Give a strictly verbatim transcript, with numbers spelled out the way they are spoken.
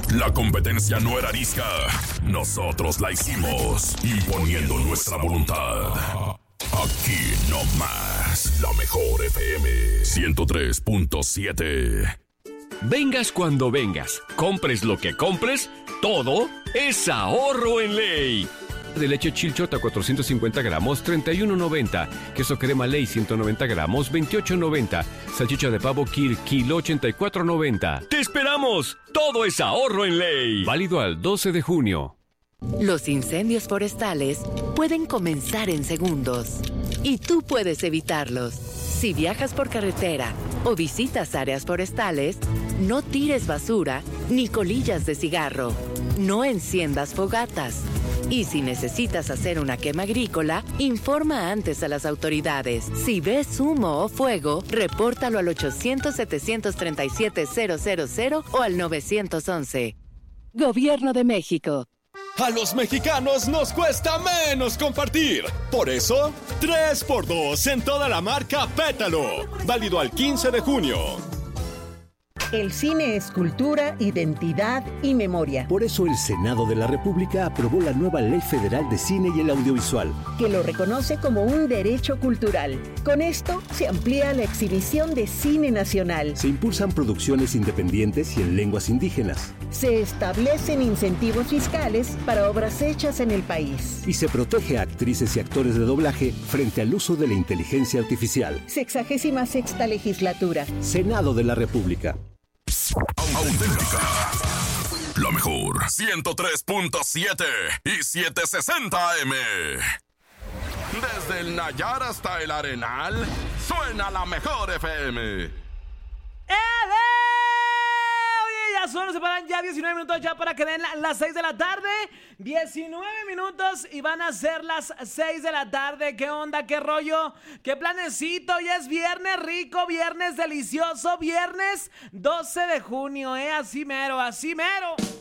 La competencia no era arisca, nosotros la hicimos. Imponiendo nuestra voluntad. Aquí nomás, la mejor F M ciento tres punto siete. Vengas cuando vengas, compres lo que compres, todo es ahorro en Ley. De leche Chilchota cuatrocientos cincuenta gramos, treinta y uno noventa. Queso crema Ley ciento noventa gramos, veintiocho noventa. Salchicha de pavo Kir, kilo ochenta y cuatro noventa. ¡Te esperamos! Todo es ahorro en Ley. Válido al doce de junio. Los incendios forestales pueden comenzar en segundos y tú puedes evitarlos. Si viajas por carretera o visitas áreas forestales, no tires basura ni colillas de cigarro. No enciendas fogatas. Y si necesitas hacer una quema agrícola, informa antes a las autoridades. Si ves humo o fuego, repórtalo al ochocientos, setecientos treinta y siete, cero cero cero o al nueve once. Gobierno de México. A los mexicanos nos cuesta menos compartir. Por eso, tres por dos en toda la marca Pétalo. Válido al quince de junio. El cine es cultura, identidad y memoria. Por eso el Senado de la República aprobó la nueva Ley Federal de Cine y el Audiovisual, que lo reconoce como un derecho cultural. Con esto se amplía la exhibición de cine nacional. Se impulsan producciones independientes y en lenguas indígenas. Se establecen incentivos fiscales para obras hechas en el país. Y se protege a actrices y actores de doblaje frente al uso de la inteligencia artificial. Sexagésima sexta legislatura. Senado de la República. Auténtica. La mejor. ciento tres punto siete y setecientos sesenta A M. Desde el Nayar hasta el Arenal, suena la mejor F M. ¡Ele! Oye, ya solo se paran ya diecinueve minutos ya para que den las seis de la tarde. diecinueve minutos y van a ser las seis de la tarde. ¿Qué onda? ¿Qué rollo? ¿Qué planecito? Ya es viernes rico, viernes delicioso, viernes doce de junio, ¿eh? Así mero, así mero.